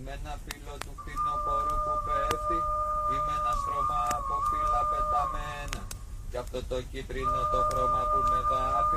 Είμαι ένα φύλλο του φθινοπόρου που πέφτει. Είμαι ένα στρώμα από φύλλα πεταμένα. Κι αυτό το κίτρινο το χρώμα που με βάφει